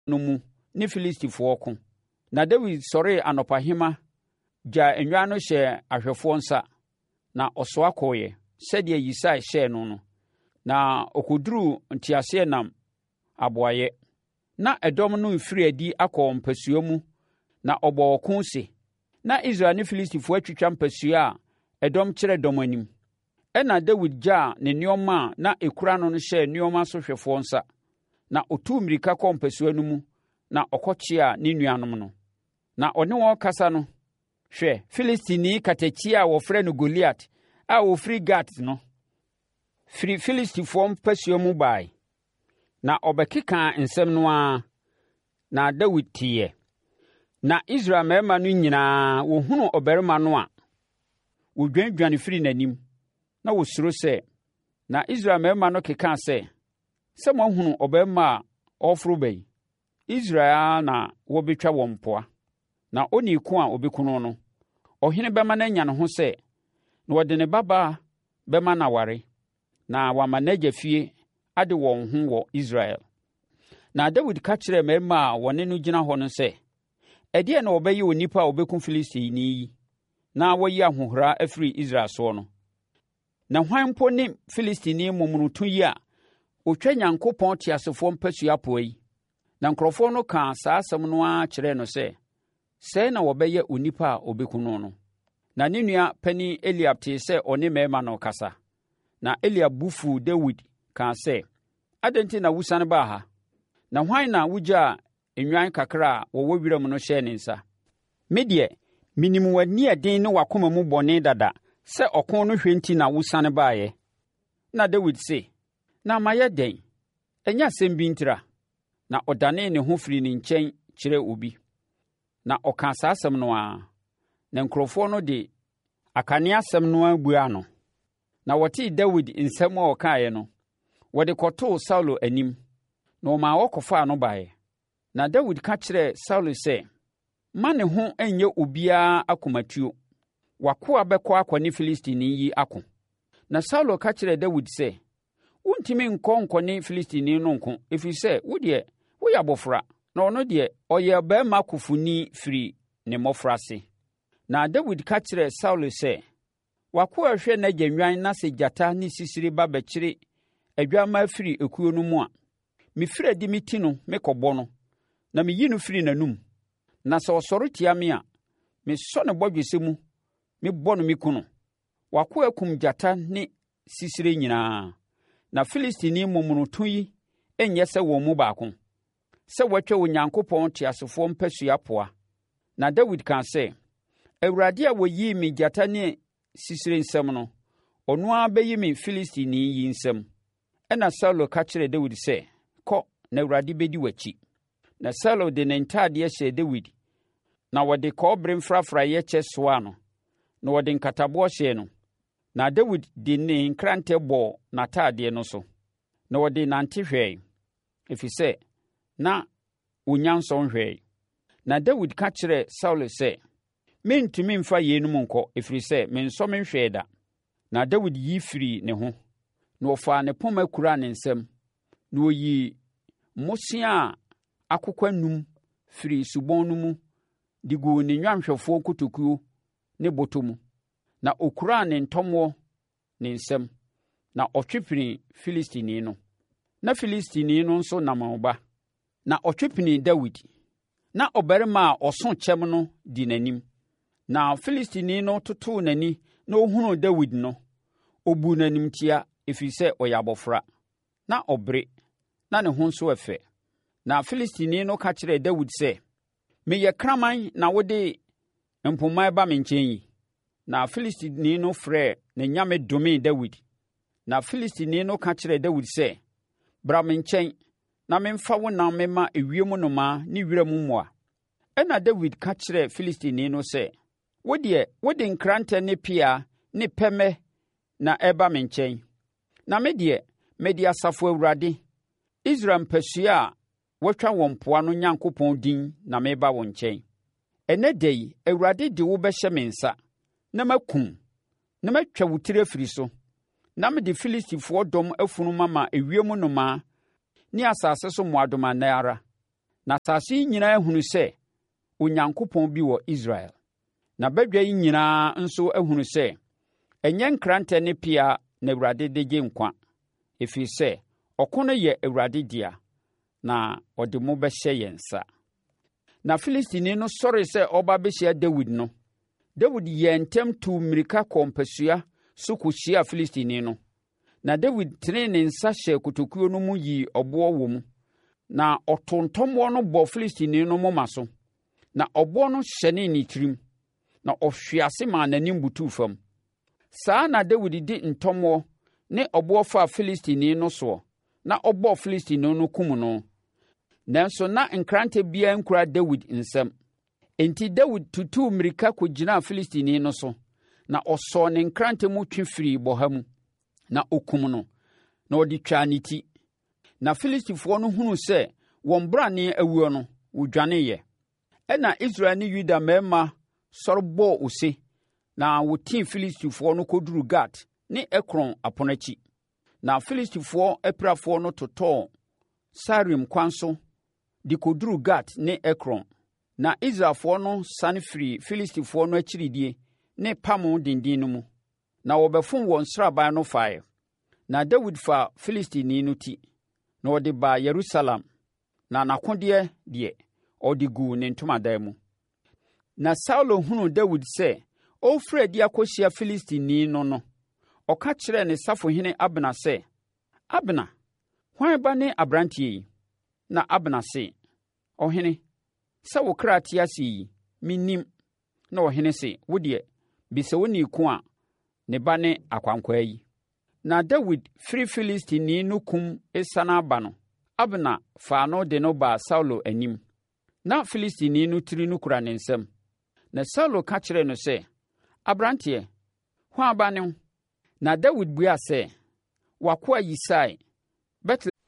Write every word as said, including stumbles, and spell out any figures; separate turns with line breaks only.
no mu ne Filistifoɔ ko. Na Dawid sɔree anɔpahema gyaa nnwan no hyɛ ahwɛfoɔ nsa, na ɔsoa kɔɔeɛ sɛdeɛ Yisai hyɛɛ no no. Na ɔkɔduruu nteaseɛnam aboayɛ. Na ɛdɔm no mfiri adi akɔ mpasua mu, na ɔbɔɔ ɔko se, na Israel ne Filistifoɔ atwitwa mpasua a ɛdɔm kyerɛ dɔm anim. Ɛna Dawid gyaa ne nneɔma a na ɛkura no no hyɛɛ nneɔma so hwɛfoɔ nsa, na ɔtuu mmirika kɔɔ mpasua no mu, na ɔkɔkyeaa ne nuanom no. Na ɔne wɔn kasa no, hwɛ, Filistini katakyi a wɔfrɛ no Goliat a ɔfiri Gat no, firi Filistifoɔ mpasua mu bae. Na ɔbɛkekaa nsɛm no ara, na Dawid teeɛ. Na Israel mmarima no nyinaa wɔhunu ɔbarima no a wɔdwanedwane firi n'anim, na wɔsuro sɛ. Na Israel mmarima no kekaa sɛ, sɛ moahunu ɔbarima a ɔforo ba yi, Israel na wɔbɛtwa wɔn mpoa. Na ɔnni ko a ɔbɛkunu no, ɔhene bɛma no anya ne ho sɛ, na wɔde ne babaa bɛma no aware, na wama n'agya fie ade wɔn ho wɔ Israel. Na Dawid ka kyerɛɛ mmarima a wɔne no gyina hɔ no sɛ, ɛdeɛ na wɔbɛyɛ onipa a ɔbɛku Filistini yi, na wɔyi ahohora afiri Israel soɔ no? Na hwan mpo ne Filistini momonoto yi a ɔtwa Nyankopɔn teasefoɔ mpasua apoa yi? Na nkurɔfoɔ no kaa saa asɛm no ara kyerɛɛ no sɛ, sɛɛ na wɔbɛyɛ onipa a ɔbɛku no no. Na ne nua panin Eliab tee sɛ ɔne mmarima no kasa. Na Eliab bu fuu Dawid kaa sɛ, adɛn nti na wosiane baa ha? Na hwan na wogyaa nnwan kakra a wɔwɔ wiram no hyɛɛ ne nsa? Me deɛ, minim w'ani ɛden ne w'akoma mu bɔne dada sɛ ɔko no hwɛ nti na wosiane baeɛ. Na Dawid se, na mayɛ dɛn? Ɛnyɛ asɛm bi ntira. Na ɔdanee ne ho firi ne nkyɛn kyerɛ obi. Na ɔkaa saa asɛm no ara. Na nkurɔfoɔ no de akanea asɛm no ara buaa no. Na wɔtee Dawid nsɛm a ɔkaeɛ no, wɔde kɔtoo Saulo anim, na ɔmaa wɔkɔfaa no baeɛ. Na Dawid ka kyerɛɛ Saulo sɛ, ma ne ho nyɛ obiara akomatuo. W'akoa bɛkɔ akɔne Filistini yi ako. Na Saulo ka kyerɛɛ Dawid sɛ, wontumi nkɔ nkɔne Filistini no nko, ɛfiri sɛ, wo deɛ, woyɛ abɔfra, na ɔno deɛ, ɔyɛ barima kofoni firi ne mmɔfraase. Na Dawid ka kyerɛɛ Saulo sɛ, w'akoa hwɛ n'agya nnwan na sɛ gyata ne sisire ba bɛkyere adwamma firi ekuo no mu a, mefiri adi me ti no mekɔbɔ no, na meyi no firi n'anum. Na sɛ ɔsɔre tia me a, mesɔ ne bɔdwesɛ mu, mebɔ no meku no. W'akoa akum gyata ne sisire nyinaa. Na Filistini momonoto yi nyɛ sɛ wɔn mu baako, sɛ wɔatwa Onyankopɔn teasefoɔ mpasua apoa. Na Dawid kaa sɛ, Awurade a wɔyii me gyata ne sisire nsɛm no, ɔno ara bɛyi me Filistini yi nsɛm. Ɛna Saulo ka kyerɛɛ Dawid sɛ, kɔ na Awurade bɛdi w'akyi. Na Saulo de ne ntadeɛ hyɛɛ Dawid, na wɔde kɔbere mfrafraeɛ kyɛ soaa no, na wɔde nkataboɔ hyɛɛ no. Na Dawid de ne nkrantɛ bɔɔ n'atadeɛ no so, na wɔde nante hwɛe, ɛfiri sɛ, na ɔnya nsɔn hwɛe. Na Dawid ka kyerɛɛ Saulo sɛ, mentumi mfa yeinom nkɔ, ɛfiri sɛ, mensɔ me nhwɛe da. Na Dawid yi firi ne ho, na ɔfaa ne poma kuraa ne nsam, na ɔyii mmosea a akokwa num firi subɔn no mu, de guu ne nnwanhwɛfoɔ kotokuo ne bɔtɔ mu. Na ɔkuraa ne ntɔmmoɔ ne nsam, na ɔtwepini Filistini no. Na Filistini no nso nam ba, na ɔtwepini Dawid. Na ɔbarima a ɔso kyɛm no di n'anim. Na Filistini no totoo n'ani na ɔhunuu Dawid no, ɔbuu n'animtia, ɛfiri sɛ ɔyɛ abɔfra. Na ɔbere, na ne ho nso ɛfɛ. Na Filistini no ka kyerɛɛ Dawid sɛ, meyɛ kraman na wode mpoma ba me nkyɛn yi. Na Filistini no frɛɛ ne nyame domee Dawid. Na Filistini no ka kyerɛɛ Dawid sɛ, bra me nkyɛn na memfa wo nam mema ewiem nnomaa ne wiram mmoa. Ɛna Dawid ka kyerɛɛ Filistini no sɛ, wo deɛ, wode nkrantɛ ne pea ne pɛmɛ na ɛba me nkyɛn. Na me deɛ, mede Asafo Awurade, Israel mpasua a wɔatwa wɔn mpoa no Nyankopɔn din na meba wo nkyɛn. Ɛnɛ da yi, Awurade de wo bɛhyɛ me nsa, na makum, na matwa wo tiri afiri so, na mede Filistifoɔ dɔm afunu mama ewiem nnomaa ne asase so mmoadoma nna ara. Na asase yi nyinaa ahunu sɛ Onyankopɔn bi wɔ Israel. Na badwa yi nyinaa nso ahunu sɛ ɛnyɛ nkrantɛ ne pea na Awurade de gye nkwa, ɛfiri sɛ ɔko no yɛ Awurade dea, na ɔde mo bɛhyɛ yɛn nsa. Na Filistini no sɔree sɛ ɔba bɛhyia Dawid no, Dawid yɛɛ ntɛm tuu mmirika kɔɔ mpasua so kɔhyiaa Filistini no. Na Dawid tenee ne nsa hyɛɛ kotokuo no mu yii ɔboɔ wɔ mu, na ɔtoo ntɔmmoɔ no bɔɔ Filistini no moma so. Na ɔboɔ no hyɛnee ne tirim, na ɔhwee ase maa n'anim butuu fam. Saa na Dawid di ntɔmmoɔ ne ɔboɔ faa Filistini no soɔ, na ɔbɔɔ Filistini no kum no. Nanso na nkrantɛ biara nkura Dawid nsam. Enti Dawid tutuu mmirika kɔgyinaa Filistini no so, na ɔsɔɔ ne nkrantɛ mu twe firii bɔha mu, na ɔkum no, na ɔde twaa ne ti. Na Filistifoɔ no hunuu sɛ wɔn brane awuo no, wɔdwaneeɛ. Ɛna Israel ne Yuda mmarima sɔre bɔɔ ose, na wɔtii Filistifoɔ no kɔduruu Gat ne Ekron apono akyi. Na Filistifoɔ apirafoɔ no totɔɔ Sarim kwan so de kɔduruu Gat ne Ekron. Na Israelfoɔ no sane firi Filistifoɔ no akyiridie ne pamo denden no mu, na wɔbɛfom wɔn sraban no faeɛ. Na Dawid faa Filistini no ti, na ɔde baa Yerusalem, na n'akodeɛ deɛ ɔde guu ne ntomadan mu. Na Saulo hunuu Dawid sɛ ɔrefiri adi akɔhyia Filistini no no, ɔka kyerɛɛ ne safohene Abner sɛ, “Abner, hwan ba ne aberanteɛ yi?” Na Abner se, “Ɔhene, sɛ wo kra te ase yi, mennim.” Na ɔhene se, “Wo deɛ, bisa wo ni ko a ne ba ne akwankwaa yi.” Na Dawid firi Filistini no kum esiane aba no, Abner faa no de no baa Saulo anim. Na Filistini no tiri no kura ne nsam. Na Saulo ka kyerɛɛ no sɛ, “Aberanteɛ, hwan aba ne wo?” Na Dawid buaa sɛ, “W'akoa Yisai,